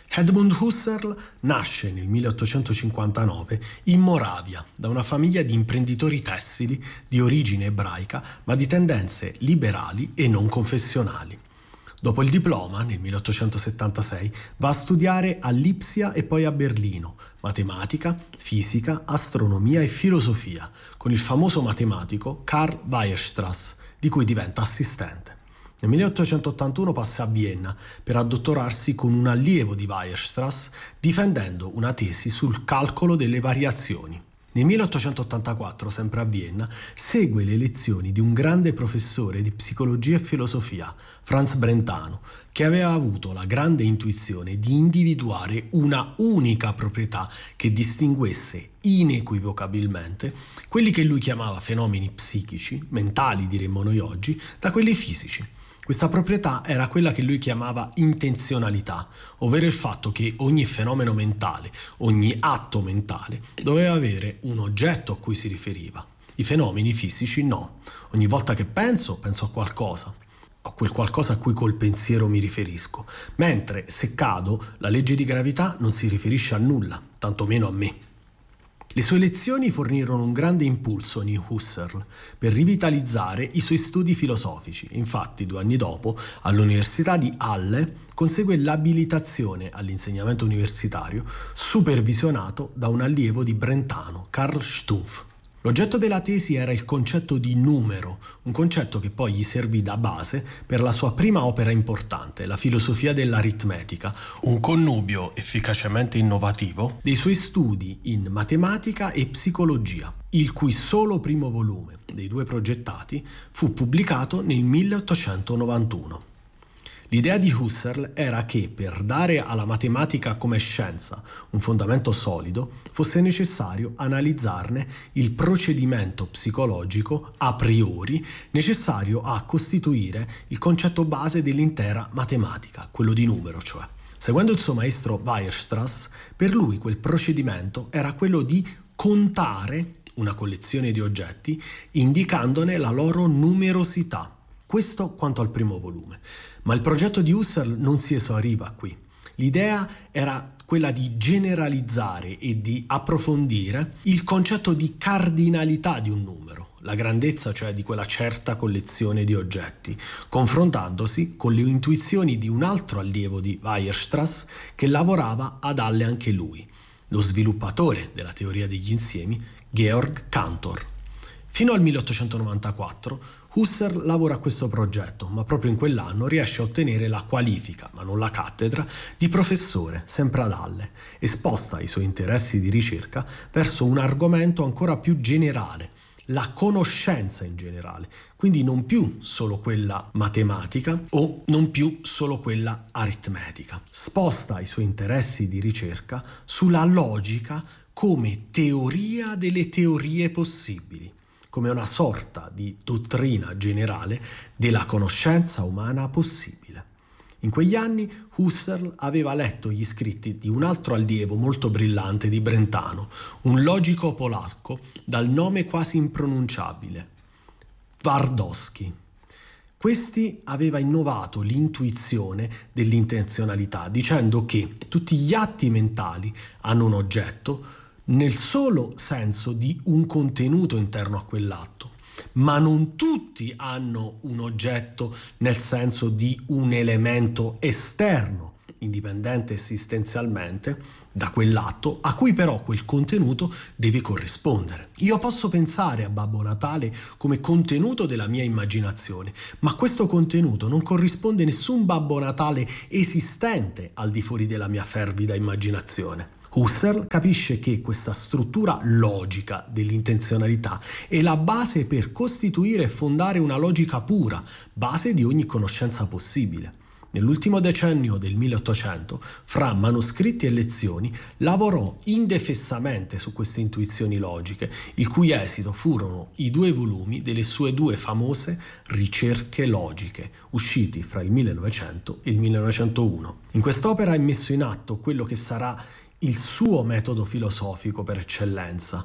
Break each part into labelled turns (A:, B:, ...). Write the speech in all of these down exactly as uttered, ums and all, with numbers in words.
A: Edmund Husserl nasce nel milleottocentocinquantanove in Moravia da una famiglia di imprenditori tessili di origine ebraica ma di tendenze liberali e non confessionali. Dopo il diploma, nel milleottocentosettantasei, va a studiare a Lipsia e poi a Berlino matematica, fisica, astronomia e filosofia con il famoso matematico Karl Weierstrass, di cui diventa assistente. Nel milleottocentottantuno passa a Vienna per addottorarsi con un allievo di Weierstrass difendendo una tesi sul calcolo delle variazioni. Nel milleottocentottantaquattro, sempre a Vienna, segue le lezioni di un grande professore di psicologia e filosofia, Franz Brentano, che aveva avuto la grande intuizione di individuare una unica proprietà che distinguesse inequivocabilmente quelli che lui chiamava fenomeni psichici, mentali diremmo noi oggi, da quelli fisici. Questa proprietà era quella che lui chiamava intenzionalità, ovvero il fatto che ogni fenomeno mentale, ogni atto mentale, doveva avere un oggetto a cui si riferiva. I fenomeni fisici no. Ogni volta che penso, penso a qualcosa, a quel qualcosa a cui col pensiero mi riferisco, mentre se cado, la legge di gravità non si riferisce a nulla, tantomeno a me. Le sue lezioni fornirono un grande impulso in Husserl per rivitalizzare i suoi studi filosofici. Infatti, due anni dopo, all'Università di Halle, consegue l'abilitazione all'insegnamento universitario, supervisionato da un allievo di Brentano, Karl Stumpf. L'oggetto della tesi era il concetto di numero, un concetto che poi gli servì da base per la sua prima opera importante, la filosofia dell'aritmetica, un connubio efficacemente innovativo dei suoi studi in matematica e psicologia, il cui solo primo volume, dei due progettati, fu pubblicato nel milleottocentonovantuno. L'idea di Husserl era che per dare alla matematica come scienza un fondamento solido fosse necessario analizzarne il procedimento psicologico a priori necessario a costituire il concetto base dell'intera matematica, quello di numero cioè. Seguendo il suo maestro Weierstrass, per lui quel procedimento era quello di contare una collezione di oggetti indicandone la loro numerosità. Questo quanto al primo volume. Ma il progetto di Husserl non si esauriva qui. L'idea era quella di generalizzare e di approfondire il concetto di cardinalità di un numero, la grandezza cioè di quella certa collezione di oggetti, confrontandosi con le intuizioni di un altro allievo di Weierstrass che lavorava ad Halle anche lui, lo sviluppatore della teoria degli insiemi, Georg Cantor. Fino al milleottocentonovantaquattro Husserl lavora a questo progetto, ma proprio in quell'anno riesce a ottenere la qualifica, ma non la cattedra, di professore, sempre ad Halle, e sposta i suoi interessi di ricerca verso un argomento ancora più generale, la conoscenza in generale, quindi non più solo quella matematica o non più solo quella aritmetica. Sposta i suoi interessi di ricerca sulla logica come teoria delle teorie possibili, come una sorta di dottrina generale della conoscenza umana possibile. In quegli anni Husserl aveva letto gli scritti di un altro allievo molto brillante di Brentano, un logico polacco dal nome quasi impronunciabile, Twardowski. Questi aveva innovato l'intuizione dell'intenzionalità, dicendo che tutti gli atti mentali hanno un oggetto, nel solo senso di un contenuto interno a quell'atto, ma non tutti hanno un oggetto nel senso di un elemento esterno, indipendente esistenzialmente da quell'atto, a cui però quel contenuto deve corrispondere. Io posso pensare a Babbo Natale come contenuto della mia immaginazione, ma questo contenuto non corrisponde a nessun Babbo Natale esistente al di fuori della mia fervida immaginazione. Husserl capisce che questa struttura logica dell'intenzionalità è la base per costituire e fondare una logica pura, base di ogni conoscenza possibile. Nell'ultimo decennio del milleottocento, fra manoscritti e lezioni, lavorò indefessamente su queste intuizioni logiche, il cui esito furono i due volumi delle sue due famose Ricerche logiche, usciti fra il millenovecento e il millenovecentouno. In quest'opera è messo in atto quello che sarà il suo metodo filosofico per eccellenza,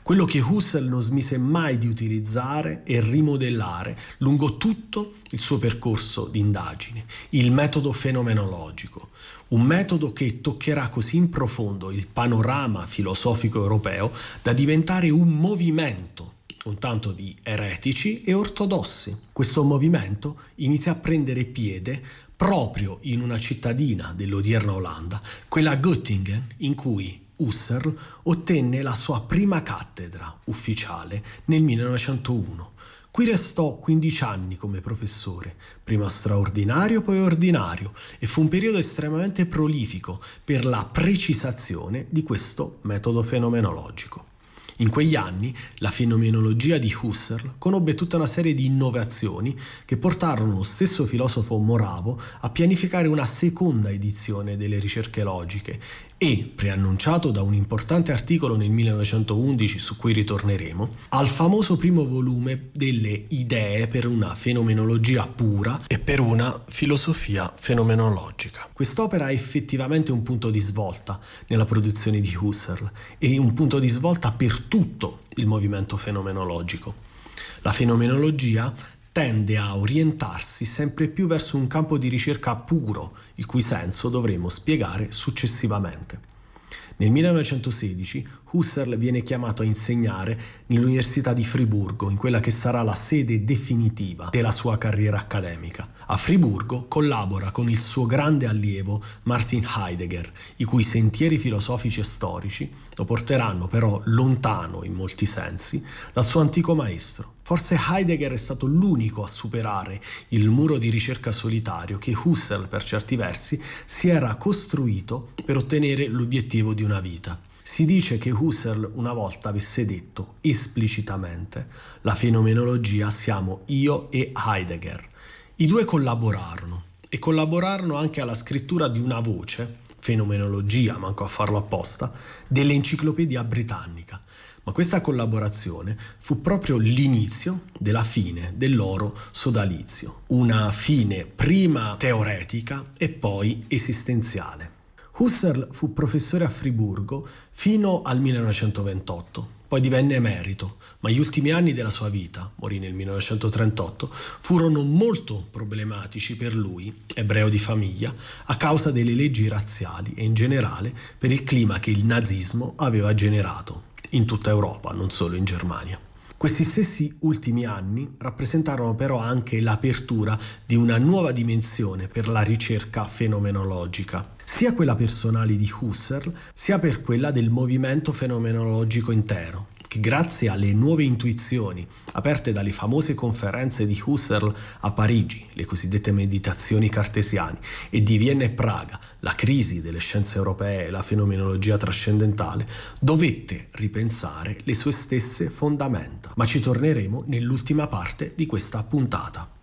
A: quello che Husserl non smise mai di utilizzare e rimodellare lungo tutto il suo percorso di indagine, il metodo fenomenologico, un metodo che toccherà così in profondo il panorama filosofico europeo da diventare un movimento un tanto di eretici e ortodossi. Questo movimento inizia a prendere piede proprio in una cittadina dell'odierna Olanda, quella Göttingen, in cui Husserl ottenne la sua prima cattedra ufficiale nel millenovecentouno. Qui restò quindici anni come professore, prima straordinario poi ordinario, e fu un periodo estremamente prolifico per la precisazione di questo metodo fenomenologico. In quegli anni la fenomenologia di Husserl conobbe tutta una serie di innovazioni che portarono lo stesso filosofo moravo a pianificare una seconda edizione delle ricerche logiche e, preannunciato da un importante articolo nel millenovecentoundici su cui ritorneremo, al famoso primo volume delle idee per una fenomenologia pura e per una filosofia fenomenologica. Quest'opera è effettivamente un punto di svolta nella produzione di Husserl e un punto di svolta per tutto il movimento fenomenologico. La fenomenologia tende a orientarsi sempre più verso un campo di ricerca puro, il cui senso dovremo spiegare successivamente. Nel millenovecentosedici Husserl viene chiamato a insegnare nell'Università di Friburgo, in quella che sarà la sede definitiva della sua carriera accademica. A Friburgo collabora con il suo grande allievo Martin Heidegger, i cui sentieri filosofici e storici lo porteranno però lontano in molti sensi dal suo antico maestro. Forse Heidegger è stato l'unico a superare il muro di ricerca solitario che Husserl, per certi versi, si era costruito per ottenere l'obiettivo di una vita. Si dice che Husserl una volta avesse detto esplicitamente: la fenomenologia siamo io e Heidegger. I due collaborarono e collaborarono anche alla scrittura di una voce, fenomenologia, manco a farlo apposta, dell'Enciclopedia Britannica. Ma questa collaborazione fu proprio l'inizio della fine del loro sodalizio, una fine prima teoretica e poi esistenziale. Husserl fu professore a Friburgo fino al millenovecentoventotto, poi divenne emerito, ma gli ultimi anni della sua vita, morì nel millenovecentotrentotto, furono molto problematici per lui, ebreo di famiglia, a causa delle leggi razziali e in generale per il clima che il nazismo aveva generato in tutta Europa, non solo in Germania. Questi stessi ultimi anni rappresentarono però anche l'apertura di una nuova dimensione per la ricerca fenomenologica, sia quella personale di Husserl, sia per quella del movimento fenomenologico intero, che grazie alle nuove intuizioni aperte dalle famose conferenze di Husserl a Parigi, le cosiddette meditazioni cartesiane, e di Vienna e Praga, la crisi delle scienze europee e la fenomenologia trascendentale, dovette ripensare le sue stesse fondamenta. Ma ci torneremo nell'ultima parte di questa puntata.